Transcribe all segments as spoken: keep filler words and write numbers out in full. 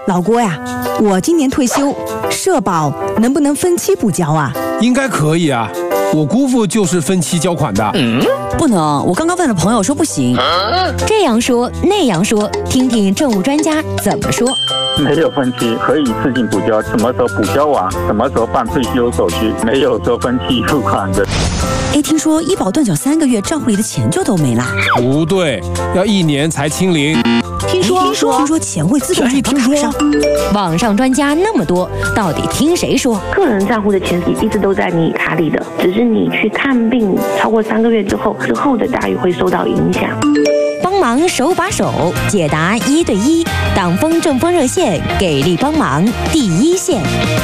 老郭呀，我今年退休，社保能不能分期补交啊？ 应该可以啊，我姑父就是分期交款的。 嗯，不能，我刚刚问了朋友说不行。 这样说那样说，听听政务专家怎么说。 没有分期，可以自行补交，什么时候补交完，什么时候办退休手续，没有说分期付款的。 哎，听说医保断缴三个月，账户里的钱就都没了。 不对，要一年才清零。 听说听说听说钱会自动转到卡上。 网上专家那么多，到底听谁说？ 个人账户的钱一直都在你卡里的，只是你去看病超过三个月之后，之后的待遇会受到影响。 帮忙手把手解答一对一，党风政风热线给力帮忙第一线。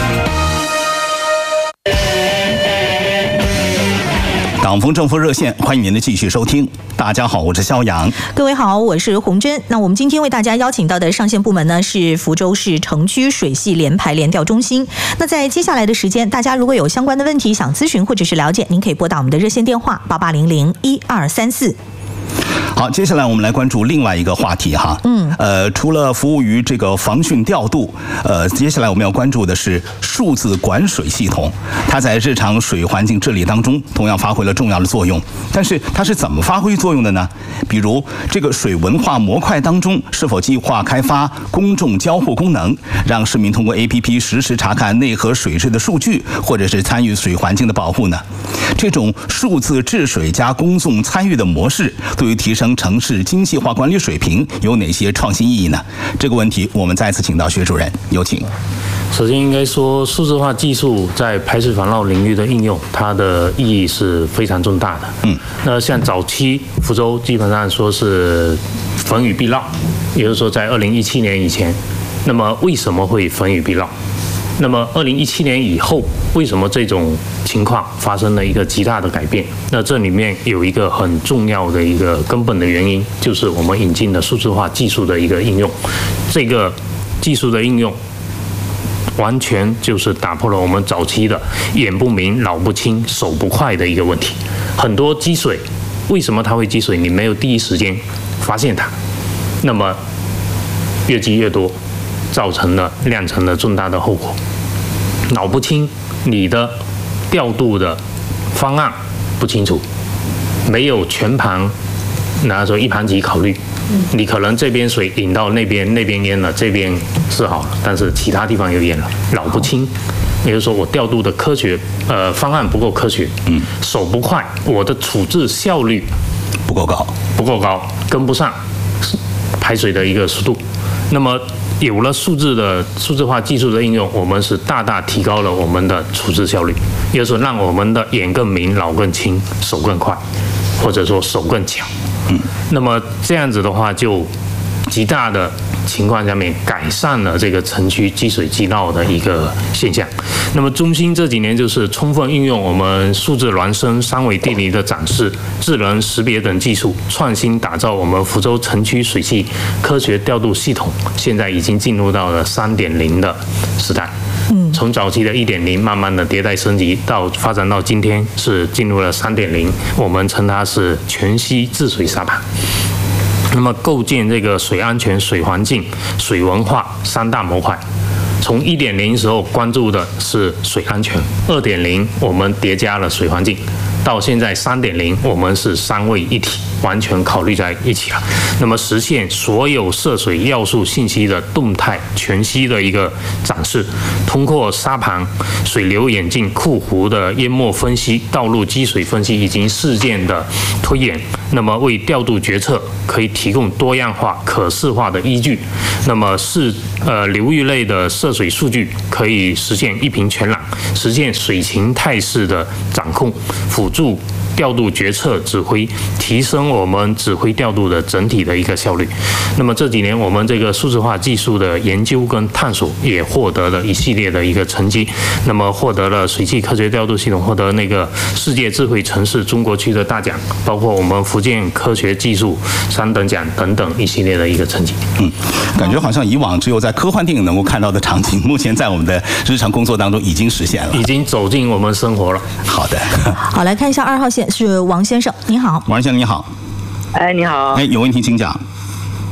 党风政风热线，欢迎您的继续收听。大家好，我是肖阳。 各位好，我是洪珍。那我们今天为大家邀请到的上线部门呢是福州市城区水系联排联调中心。那在接下来的时间，大家如果有相关的问题想咨询或者是了解，您可以拨打我们的热线电话八八零零一二三四。 好，接下来我们来关注另外一个话题哈。嗯，呃，除了服务于这个防汛调度，呃，接下来我们要关注的是数字管水系统，它在日常水环境治理当中同样发挥了重要的作用。但是它是怎么发挥作用的呢？比如这个水文化模块当中是否计划开发公众交互功能，让市民通过 A P P 实时查看内河水质的数据，或者是参与水环境的保护呢？这种数字治水加公众参与的模式，对于提升城市精细化管理水平有哪些创新意义呢？这个问题我们再次请到薛主任，有请。 首先应该说，数字化技术在排水防涝领域的应用，它的意义是非常重大的。嗯，那像早期福州基本上说是逢雨必涝，也就是说在二零一七年以前，那么为什么会逢雨必涝？那么二零一七年以后，为什么这种情况发生了一个极大的改变？那这里面有一个很重要的一个根本的原因，就是我们引进了数字化技术的一个应用。这个技术的应用完全就是打破了我们早期的眼不明、脑不清、手不快的一个问题。很多积水，为什么它会积水？你没有第一时间发现它，那么越积越多，造成了酿成了重大的后果。脑不清，你的调度的方案不清楚，没有全盘，拿说一盘棋考虑。你可能这边水引到那边，那边淹了，这边是好了，但是其他地方又淹了，脑不清。也就是说，我调度的科学呃方案不够科学，嗯，手不快，我的处置效率不够高， 不够高，跟不上排水的一个速度。那么有了数字的数字化技术的应用，我们是大大提高了我们的处置效率，也就是说让我们的眼更明、脑更清、手更快，或者说手更巧。嗯，那么这样子的话，就极大的情况下面改善了这个城区积水积涝的一个现象。那么中心这几年就是充分运用我们数字孪生、三维地理的展示、智能识别等技术，创新打造我们福州城区水系科学调度系统，现在已经进入到了三点零的时代。嗯，从早期的一点零慢慢的迭代升级，到发展到今天是进入了三点零，我们称它是全息治水沙盘。那么构建这个水安全、水环境、水文化三大模块。从一点零时候关注的是水安全，二点零我们叠加了水环境，到现在三点零我们是三位一体，完全考虑在一起了。那么实现所有涉水要素信息的动态全息的一个展示，通过沙盘、水流演进、库湖的淹没分析、道路积水分析以及事件的推演，那么为调度决策可以提供多样化、可视化的依据。那么是呃流域类的涉水数据可以实现一屏全览，实现水情态势的掌控，辅助调度决策指挥，提升我们指挥调度的整体的一个效率。那么这几年我们这个数字化技术的研究跟探索也获得了一系列的一个成绩，那么获得了水系科学调度系统获得那个世界智慧城市中国区的大奖，包括我们福建科学技术三等奖等等一系列的一个成绩。 嗯，感觉好像以往只有在科幻电影能够看到的场景，目前在我们的日常工作当中已经实现了， 已经走进我们生活了。 好的， 好，来看一下二号线是王先生，你好。 王先生你好。 哎，你好。 哎，有问题请讲。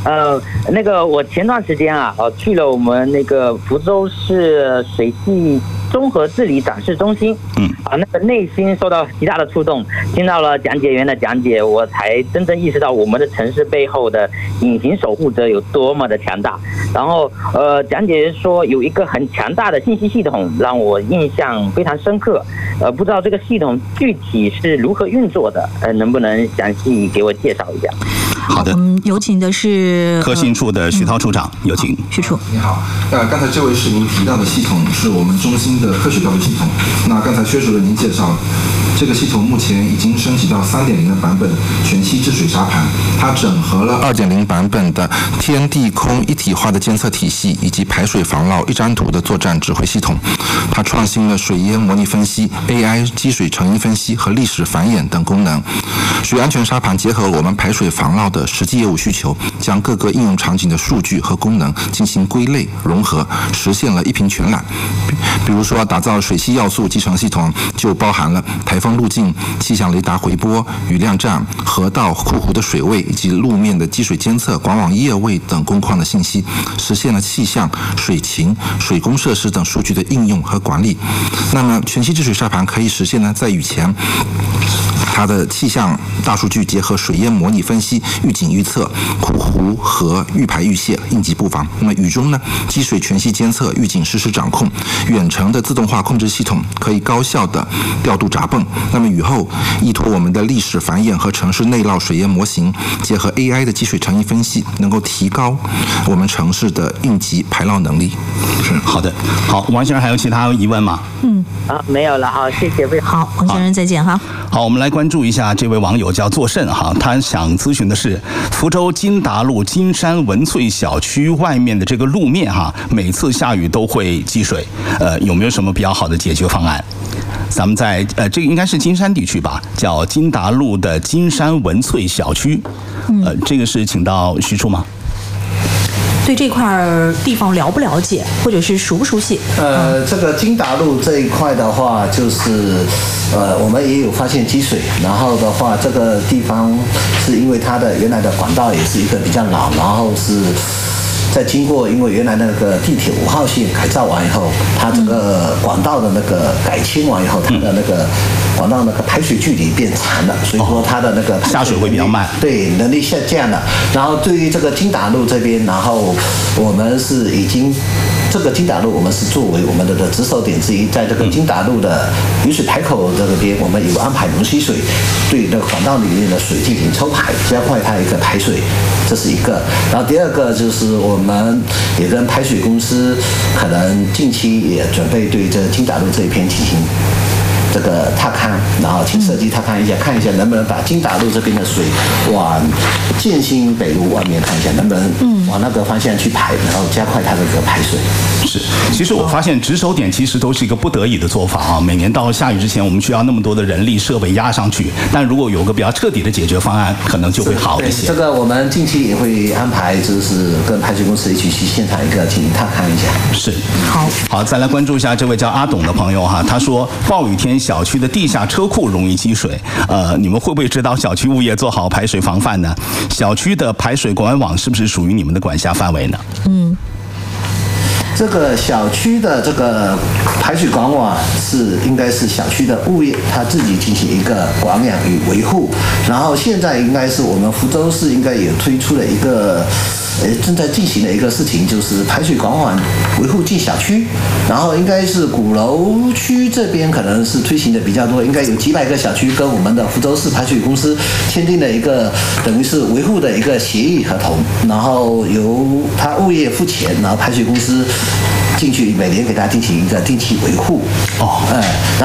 呃，那个我前段时间啊，呃，去了我们那个福州市水系综合治理展示中心，嗯，啊，那个内心受到极大的触动。听到了讲解员的讲解，我才真正意识到我们的城市背后的隐形守护者有多么的强大。然后，呃，讲解员说有一个很强大的信息系统，让我印象非常深刻。呃，不知道这个系统具体是如何运作的，呃，能不能详细给我介绍一下？ 好的， 嗯，有请的是科信处的徐涛处长，有请。 徐处， 你好，呃，刚才这位是您提到的系统，是我们中心的科学调度系统。那刚才薛主任您介绍，这个系统目前已经升级到三点零的版本，全息治水沙盘，它整合了二点零版本的天地空一体化的监测体系，以及排水防涝一张图的作战指挥系统。它创新了水淹模拟分析、A I 积水成因分析和历史繁衍等功能。水安全沙盘结合我们排水防涝的实际业务需求，将各个应用场景的数据和功能进行归类融合，实现了一屏全览。比如说，打造水系要素集成系统，就包含了台风路径、气象雷达回波、雨量站、河道、库湖的水位以及路面的积水监测、管网液位等工况的信息，实现了气象、水情、水工设施等数据的应用和管理。那么，全息治水沙盘可以实现呢，在雨前，它的气象大数据结合水淹模拟分析、预警预测、库湖河预排预泄、应急布防。那么雨中呢，积水全息监测、预警实时掌控，远程的自动化控制系统可以高效的调度闸泵。那么雨后，依托我们的历史繁衍和城市内涝水淹模型，结合 A I 的积水成因分析，能够提高我们城市的应急排涝能力。 是好的，好，王先生还有其他疑问吗？ 嗯， 啊，没有了，好，谢谢， 好，王先生再见哈。 好，我们来关注一下这位网友叫作甚哈，他想咨询的是福州金达路金山文翠小区外面的这个路面哈，每次下雨都会积水，呃，有没有什么比较好的解决方案？咱们在呃，这个应该是金山地区吧，叫金达路的金山文翠小区，呃，这个是请到徐处吗？ 对这块地方了不了解，或者是熟不熟悉？ 呃，这个金达路这一块的话，就是呃，我们也有发现积水，然后的话，这个地方是因为它的原来的管道也是一个比较老，然后是在经过因为原来那个地铁五号线改造完以后，它这个管道的那个改清完以后，它的那个管道那个排水距离变长了，所以说它的那个下水会比较慢， 对，能力下降了。然后对于这个金达路这边，然后我们是已经这个金达路我们是作为我们的的值守点之一，在这个金达路的雨水排口这个边，我们有安排龙溪水对那个管道里面的水进行抽排，加快它一个排水，这是一个。然后第二个就是我们也跟排水公司可能近期也准备对这金达路这一片进行这个踏勘，然后请设计踏勘一下，看一下能不能把金达路这边的水往建新北路外面看一下，能不能往那个方向去排，然后加快它的这个排水。 是，其实我发现值守点其实都是一个不得已的做法啊。每年到下雨之前，我们需要那么多的人力设备压上去，但如果有个比较彻底的解决方案，可能就会好一些。 这个我们近期也会安排，就是跟排水公司一起去现场一个进行踏勘一下。 是，好，好，再来关注一下这位叫阿董的朋友哈，他说暴雨天小区的地下车库容易积水，呃，你们会不会指导小区物业做好排水防范呢？小区的排水管网是不是属于你们的管辖范围呢？嗯。 这个小区的这个排水管网是应该是小区的物业他自己进行一个管养与维护，然后现在应该是我们福州市应该也推出了一个呃正在进行的一个事情，就是排水管网维护进小区，然后应该是鼓楼区这边可能是推行的比较多，应该有几百个小区跟我们的福州市排水公司签订了一个等于是维护的一个协议合同，然后由他物业付钱，然后排水公司进去每年给他进行一个定期维护。哦，嗯，然